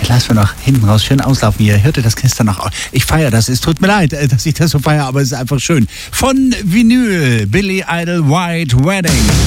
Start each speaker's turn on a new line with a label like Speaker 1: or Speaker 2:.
Speaker 1: lassen wir noch hinten raus schön auslaufen. Ihr hörte das gestern noch. Ich feiere das. Es tut mir leid, dass ich das so feiere, aber es ist einfach schön. Von Vinyl, Billy Idol, White Wedding.